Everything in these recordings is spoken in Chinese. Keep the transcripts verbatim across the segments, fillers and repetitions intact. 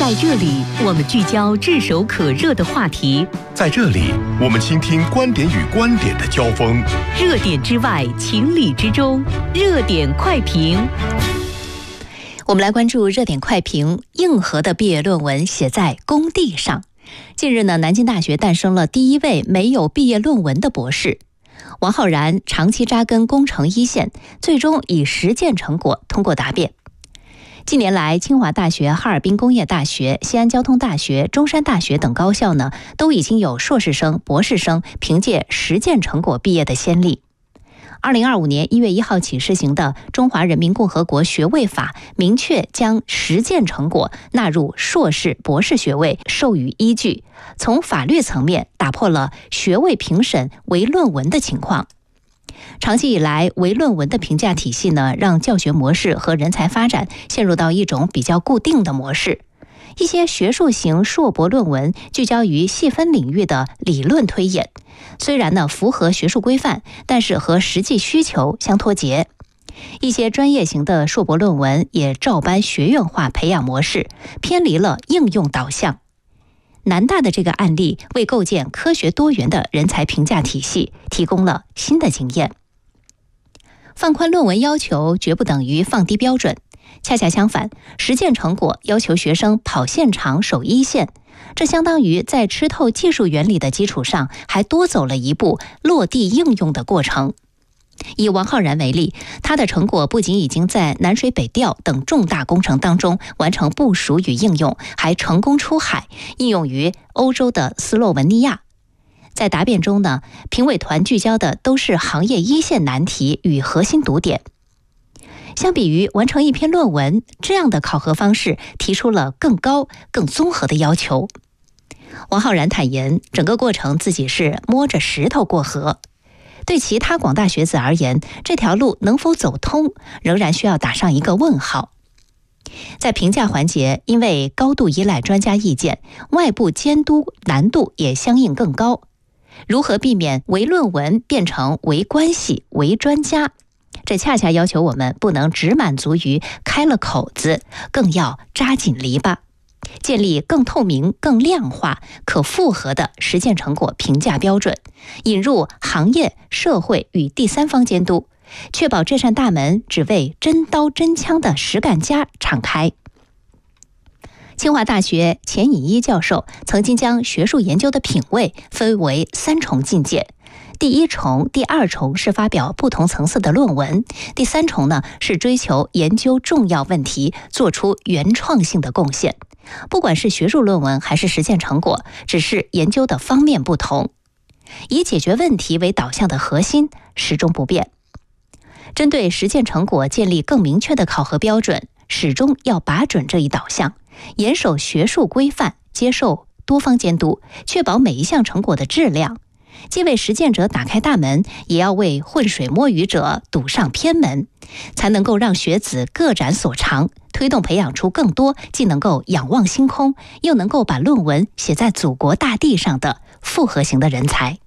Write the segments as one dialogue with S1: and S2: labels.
S1: 在这里，我们聚焦炙手可热的话题；
S2: 在这里，我们倾听观点与观点的交锋。
S1: 热点之外，情理之中，热点快评。我们来关注热点快评。硬核的毕业论文写在工地上。近日呢，南京大学诞生了第一位没有毕业论文的博士。王浩然长期扎根工程一线，最终以实践成果通过答辩。近年来，清华大学、哈尔滨工业大学、西安交通大学、中山大学等高校呢，都已经有硕士生、博士生凭借实践成果毕业的先例。二零二五年一月一号起施行的《中华人民共和国学位法》明确将实践成果纳入硕士、博士学位授予依据，从法律层面打破了学位评审唯论文的情况。长期以来，唯论文的评价体系呢，让教学模式和人才发展陷入到一种比较固定的模式。一些学术型硕博论文聚焦于细分领域的理论推演，虽然呢符合学术规范，但是和实际需求相脱节。一些专业型的硕博论文也照搬学院化培养模式，偏离了应用导向。南大的这个案例为构建科学多元的人才评价体系提供了新的经验。放宽论文要求绝不等于放低标准，恰恰相反，实践成果要求学生跑现场守一线，这相当于在吃透技术原理的基础上，还多走了一步落地应用的过程。以王浩然为例，他的成果不仅已经在南水北调等重大工程当中完成部署与应用，还成功出海，应用于欧洲的斯洛文尼亚。在答辩中呢，评委团聚焦的都是行业一线难题与核心读点。相比于完成一篇论文，这样的考核方式提出了更高、更综合的要求。王浩然坦言，整个过程自己是摸着石头过河。对其他广大学子而言，这条路能否走通，仍然需要打上一个问号。在评价环节，因为高度依赖专家意见，外部监督难度也相应更高。如何避免唯论文变成唯关系、唯专家？这恰恰要求我们不能只满足于开了口子，更要扎紧篱笆，建立更透明、更量化、可复核的实践成果评价标准，引入行业、社会与第三方监督，确保这扇大门只为真刀真枪的实干家敞开。清华大学钱引一教授曾经将学术研究的品位分为三重境界。第一重、第二重是发表不同层次的论文，第三重呢是追求研究重要问题，做出原创性的贡献。不管是学术论文还是实践成果，只是研究的方面不同，以解决问题为导向的核心始终不变。针对实践成果建立更明确的考核标准，始终要把准这一导向，严守学术规范，接受多方监督，确保每一项成果的质量。既为实践者打开大门，也要为浑水摸鱼者堵上偏门，才能够让学子各展所长，推动培养出更多既能够仰望星空，又能够把论文写在祖国大地上的复合型的人才。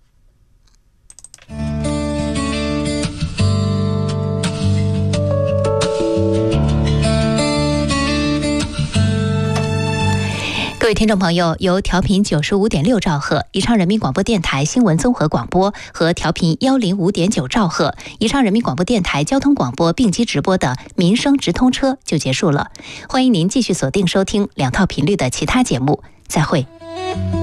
S1: 各位听众朋友，由调频九十五点六兆赫宜昌人民广播电台新闻综合广播和调频幺零五点九兆赫宜昌人民广播电台交通广播并机直播的民生直通车就结束了。欢迎您继续锁定收听两套频率的其他节目，再会。